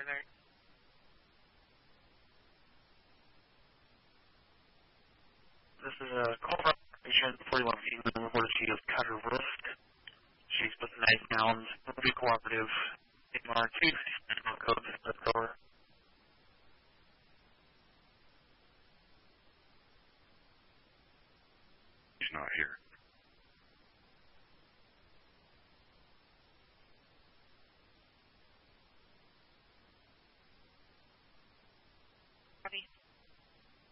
alert. This is a call from patient 41 female where she has cut her wrist. She's put the knife down. Be cooperative. MR2 code. Let's go over. He's not here.